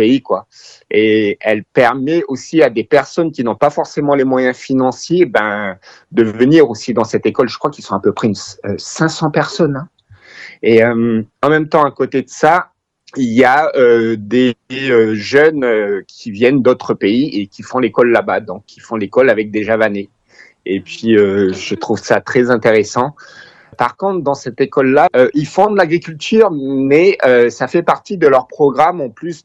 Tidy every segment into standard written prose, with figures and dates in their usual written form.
pays, quoi. Et elle permet aussi à des personnes qui n'ont pas forcément les moyens financiers, de venir aussi dans cette école. Je crois qu'ils sont à peu près 500 personnes, hein. Et en même temps, à côté de ça, il y a des jeunes qui viennent d'autres pays et qui font l'école là-bas, donc qui font l'école avec des Javanais. Et puis, je trouve ça très intéressant. Par contre, dans cette école-là, ils font de l'agriculture, mais ça fait partie de leur programme en plus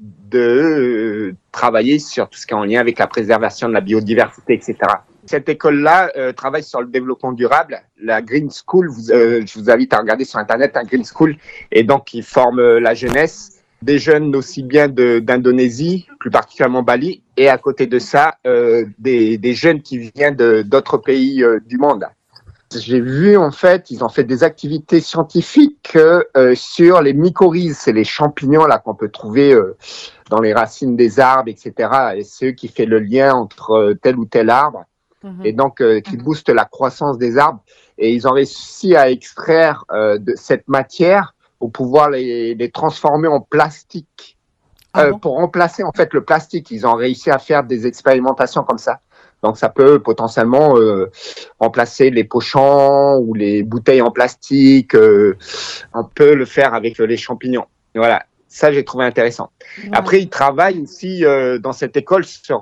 de travailler sur tout ce qui est en lien avec la préservation de la biodiversité, etc. Cette école-là travaille sur le développement durable. La Green School, je vous invite à regarder sur Internet, Green School, et donc ils forment la jeunesse, des jeunes aussi bien d'Indonésie, plus particulièrement Bali, et à côté de ça, des jeunes qui viennent d'autres pays du monde. J'ai vu, en fait, ils ont fait des activités scientifiques sur les mycorhizes, c'est les champignons là qu'on peut trouver dans les racines des arbres, etc. Et c'est eux qui fait le lien entre tel ou tel arbre, et donc qui boostent la croissance des arbres. Et ils ont réussi à extraire de cette matière pour pouvoir les transformer en plastique. Pour remplacer en fait le plastique, ils ont réussi à faire des expérimentations comme ça. Donc ça peut potentiellement remplacer les pochons ou les bouteilles en plastique. On peut le faire avec les champignons. Voilà, ça j'ai trouvé intéressant. Ouais. Après, ils travaillent aussi dans cette école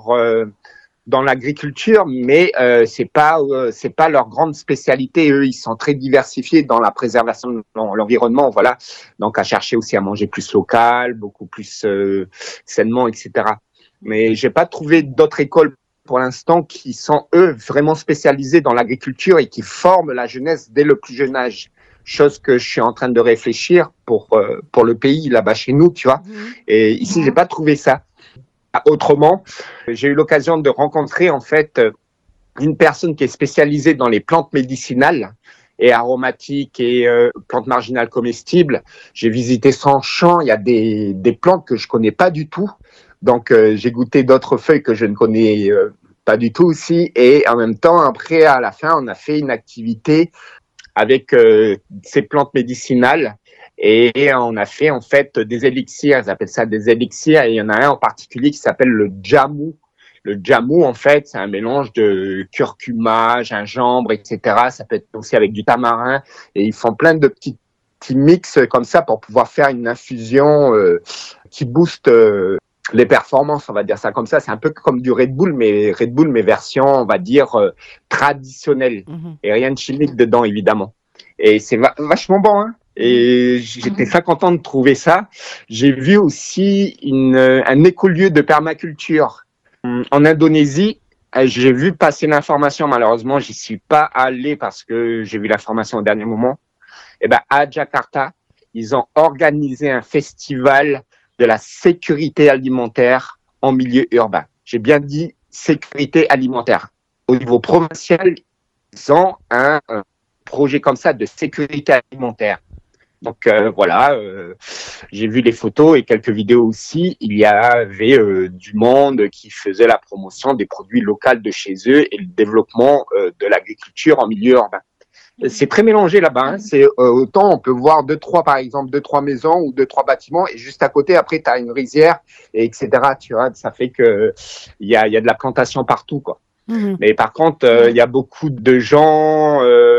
dans l'agriculture, mais c'est pas leur grande spécialité. Eux, ils sont très diversifiés dans la préservation de l'environnement, voilà. Donc à chercher aussi à manger plus local, beaucoup plus sainement, etc. Mais j'ai pas trouvé d'autres écoles pour l'instant qui sont eux vraiment spécialisés dans l'agriculture et qui forment la jeunesse dès le plus jeune âge. Chose que je suis en train de réfléchir pour le pays là-bas chez nous, tu vois. Et ici, j'ai pas trouvé ça. Autrement, j'ai eu l'occasion de rencontrer en fait une personne qui est spécialisée dans les plantes médicinales et aromatiques et plantes marginales comestibles. J'ai visité son champ, il y a des plantes que je connais pas du tout. Donc j'ai goûté d'autres feuilles que je ne connais pas du tout aussi. Et en même temps, après, à la fin, on a fait une activité avec ces plantes médicinales. Et on a fait en fait des élixirs, ils appellent ça des élixirs, et il y en a un en particulier qui s'appelle le jamu. Le jamu, en fait, c'est un mélange de curcuma, gingembre, etc. Ça peut être aussi avec du tamarin, et ils font plein de petits mix comme ça pour pouvoir faire une infusion qui booste les performances, on va dire ça comme ça. C'est un peu comme du Red Bull, mais version, on va dire, traditionnelle, et rien de chimique dedans, évidemment. Et c'est vachement bon, hein. Et j'étais très content de trouver ça. J'ai vu aussi un écolieu de permaculture en Indonésie. J'ai vu passer l'information. Malheureusement, j'y suis pas allé parce que j'ai vu l'information au dernier moment. Et à Jakarta, ils ont organisé un festival de la sécurité alimentaire en milieu urbain. J'ai bien dit sécurité alimentaire. Au niveau provincial, ils ont un projet comme ça de sécurité alimentaire. Donc voilà, j'ai vu les photos et quelques vidéos aussi. Il y avait du monde qui faisait la promotion des produits locaux de chez eux et le développement de l'agriculture en milieu urbain. C'est très mélangé là-bas, hein. C'est autant on peut voir deux trois maisons ou 2-3 bâtiments, et juste à côté après tu as une rizière, et etc. Tu vois, ça fait que il y a de la plantation partout, quoi. Mais par contre il y a beaucoup de gens,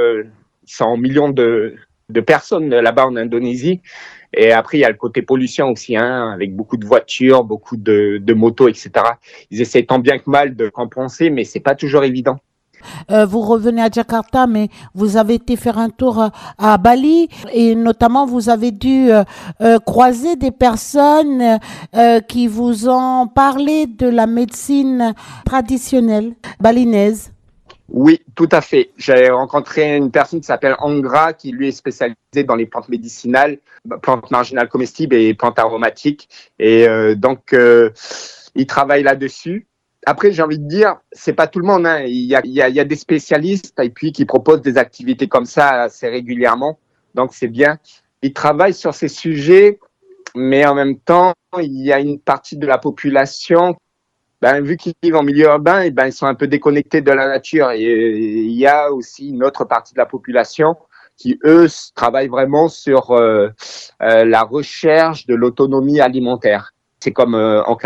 100 millions de personnes là-bas en Indonésie. Et après, il y a le côté pollution aussi, hein, avec beaucoup de voitures, beaucoup de motos, etc. Ils essaient tant bien que mal de compenser, mais c'est pas toujours évident. Vous revenez à Jakarta, mais vous avez été faire un tour à Bali, et notamment vous avez dû croiser des personnes qui vous ont parlé de la médecine traditionnelle balinaise. Oui, tout à fait. J'ai rencontré une personne qui s'appelle Angra, qui lui est spécialisée dans les plantes médicinales, plantes marginales comestibles et plantes aromatiques. Et donc, il travaille là-dessus. Après, j'ai envie de dire, c'est pas tout le monde, hein. Il y a des spécialistes et puis qui proposent des activités comme ça assez régulièrement. Donc, c'est bien. Ils travaillent sur ces sujets, mais en même temps, il y a une partie de la population, vu qu'ils vivent en milieu urbain, ils sont un peu déconnectés de la nature. Et il y a aussi une autre partie de la population qui, eux, travaillent vraiment sur la recherche de l'autonomie alimentaire. C'est comme en